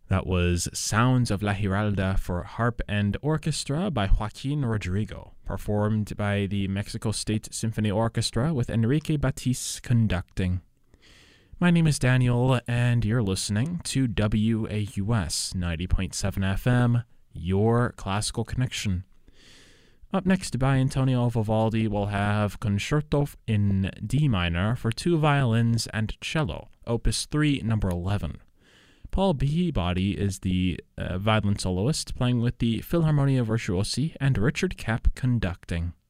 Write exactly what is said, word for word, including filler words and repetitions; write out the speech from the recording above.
That was Sounds of La Giralda for harp and orchestra by Joaquin Rodrigo, performed by the Mexico State Symphony Orchestra with Enrique Batiz conducting. My name is Daniel, and you're listening to W A U S ninety point seven F M, your classical connection. Up next by Antonio Vivaldi, we'll have Concerto in D minor for two violins and cello, Opus three, number eleven. Paul Peabody is the uh, violin soloist, playing with the Philharmonia Virtuosi, and Richard Kapp conducting.